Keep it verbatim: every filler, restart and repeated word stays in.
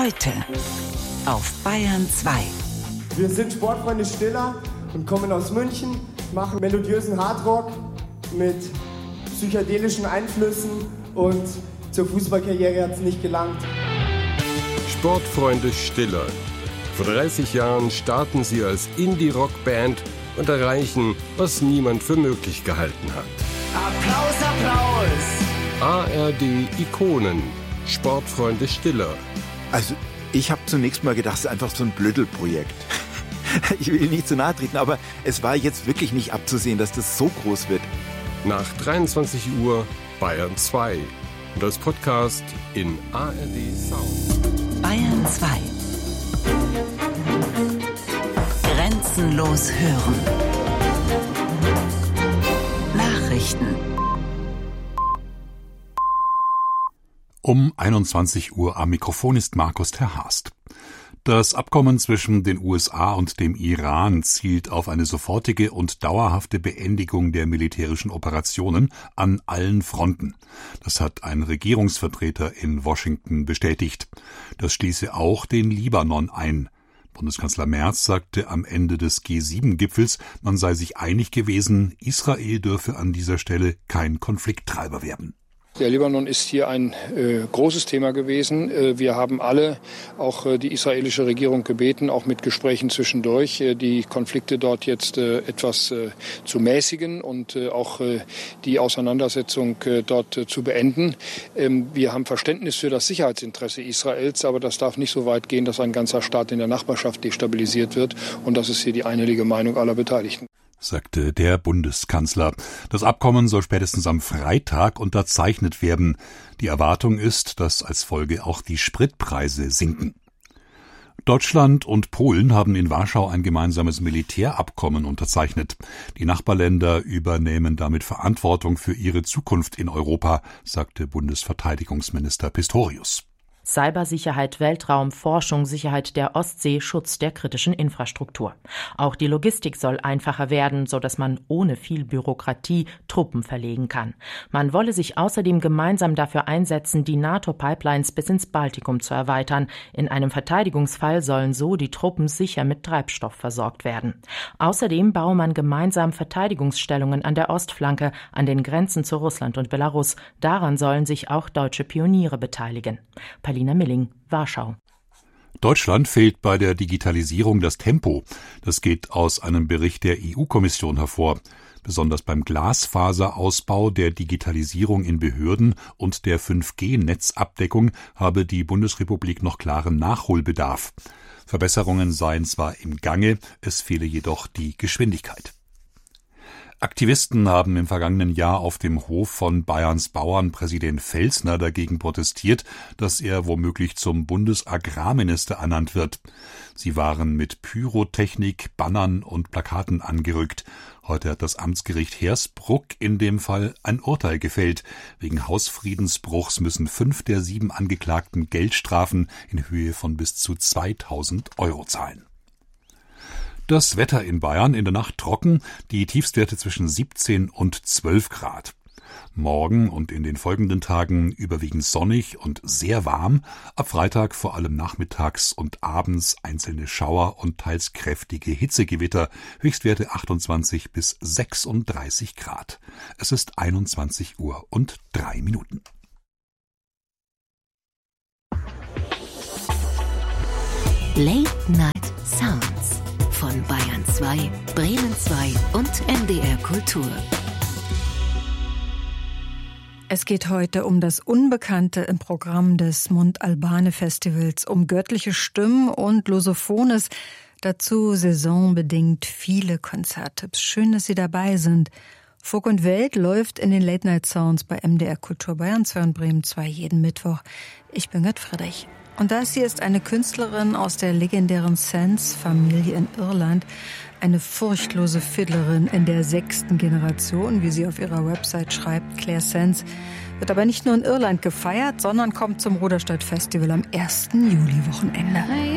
Heute auf Bayern zwei. Wir sind Sportfreunde Stiller und kommen aus München, machen melodiösen Hardrock mit psychedelischen Einflüssen und zur Fußballkarriere hat es nicht gelangt. Sportfreunde Stiller. Vor dreißig Jahren starten sie als Indie-Rock-Band und erreichen, was niemand für möglich gehalten hat. Applaus, Applaus! A R D-Ikonen. Sportfreunde Stiller. Also, ich habe zunächst mal gedacht, es ist einfach so ein Blödelprojekt. Ich will nicht zu nahe treten, aber es war jetzt wirklich nicht abzusehen, dass das so groß wird. Nach dreiundzwanzig Uhr Bayern zwei. Und als Podcast in A R D Sound. Bayern zwei. Grenzenlos hören. Nachrichten. Um einundzwanzig Uhr am Mikrofon ist Markus Terhast. Das Abkommen zwischen den U S A und dem Iran zielt auf eine sofortige und dauerhafte Beendigung der militärischen Operationen an allen Fronten. Das hat ein Regierungsvertreter in Washington bestätigt. Das schließe auch den Libanon ein. Bundeskanzler Merz sagte am Ende des G sieben Gipfels, man sei sich einig gewesen, Israel dürfe an dieser Stelle kein Konflikttreiber werden. Der Libanon ist hier ein äh, großes Thema gewesen. Äh, wir haben alle, auch äh, die israelische Regierung gebeten, auch mit Gesprächen zwischendurch, äh, die Konflikte dort jetzt äh, etwas äh, zu mäßigen und äh, auch äh, die Auseinandersetzung äh, dort äh, zu beenden. Ähm, wir haben Verständnis für das Sicherheitsinteresse Israels, aber das darf nicht so weit gehen, dass ein ganzer Staat in der Nachbarschaft destabilisiert wird. Und das ist hier die einhellige Meinung aller Beteiligten, sagte der Bundeskanzler. Das Abkommen soll spätestens am Freitag unterzeichnet werden. Die Erwartung ist, dass als Folge auch die Spritpreise sinken. Deutschland und Polen haben in Warschau ein gemeinsames Militärabkommen unterzeichnet. Die Nachbarländer übernehmen damit Verantwortung für ihre Zukunft in Europa, sagte Bundesverteidigungsminister Pistorius. Cybersicherheit, Weltraum, Forschung, Sicherheit der Ostsee, Schutz der kritischen Infrastruktur. Auch die Logistik soll einfacher werden, so dass man ohne viel Bürokratie Truppen verlegen kann. Man wolle sich außerdem gemeinsam dafür einsetzen, die NATO-Pipelines bis ins Baltikum zu erweitern. In einem Verteidigungsfall sollen so die Truppen sicher mit Treibstoff versorgt werden. Außerdem baue man gemeinsam Verteidigungsstellungen an der Ostflanke, an den Grenzen zu Russland und Belarus. Daran sollen sich auch deutsche Pioniere beteiligen. Paulina Milling, Warschau. Deutschland fehlt bei der Digitalisierung das Tempo. Das geht aus einem Bericht der E U-Kommission hervor. Besonders beim Glasfaserausbau, der Digitalisierung in Behörden und der fünf G Netzabdeckung habe die Bundesrepublik noch klaren Nachholbedarf. Verbesserungen seien zwar im Gange, es fehle jedoch die Geschwindigkeit. Aktivisten haben im vergangenen Jahr auf dem Hof von Bayerns Bauernpräsident Felsner dagegen protestiert, dass er womöglich zum Bundesagrarminister ernannt wird. Sie waren mit Pyrotechnik, Bannern und Plakaten angerückt. Heute hat das Amtsgericht Hersbruck in dem Fall ein Urteil gefällt. Wegen Hausfriedensbruchs müssen fünf der sieben Angeklagten Geldstrafen in Höhe von bis zu zweitausend Euro zahlen. Das Wetter in Bayern in der Nacht trocken, die Tiefstwerte zwischen siebzehn und zwölf Grad. Morgen und in den folgenden Tagen überwiegend sonnig und sehr warm. Ab Freitag vor allem nachmittags und abends einzelne Schauer und teils kräftige Hitzegewitter. Höchstwerte achtundzwanzig bis sechsunddreißig Grad. Es ist einundzwanzig Uhr und drei Minuten. Late Night Sounds von Bayern zwei, Bremen zwei und M D R Kultur. Es geht heute um das Unbekannte im Programm des Mund-Albane-Festivals, um göttliche Stimmen und Losophones, dazu saisonbedingt viele Konzerttipps. Schön, dass Sie dabei sind. Folk und Welt läuft in den Late Night Sounds bei M D R Kultur Bayern zwei und Bremen zwei jeden Mittwoch. Ich bin Gerd Friedrich. Und das hier ist eine Künstlerin aus der legendären Sands-Familie in Irland, eine furchtlose Fiddlerin in der sechsten Generation, wie sie auf ihrer Website schreibt. Claire Sands wird aber nicht nur in Irland gefeiert, sondern kommt zum Ruderstadt Festival am ersten Juli-Wochenende.